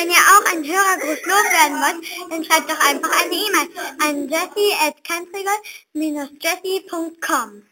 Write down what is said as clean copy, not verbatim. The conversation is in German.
wenn ihr auch einen Hörergruß loswerden wollt, dann schreibt doch einfach eine E-Mail an jessie@cantrigal-jessie.com.